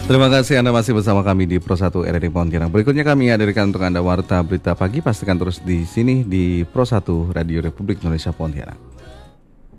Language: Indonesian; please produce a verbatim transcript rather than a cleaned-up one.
Terima kasih Anda masih bersama kami di Pro satu R R I Pontianak. Berikutnya kami hadirkan untuk Anda Warta Berita Pagi. Pastikan terus di sini di Pro satu Radio Republik Indonesia Pontianak.